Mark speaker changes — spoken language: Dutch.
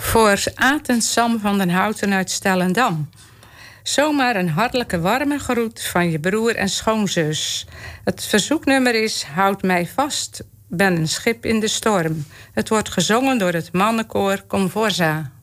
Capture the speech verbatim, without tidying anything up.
Speaker 1: Voor Aad en Sam van den Houten uit Stellendam. Zomaar een hartelijke warme groet van je broer en schoonzus. Het verzoeknummer is Houd mij vast, ben een schip in de storm. Het wordt gezongen door het mannenkoor Conforza.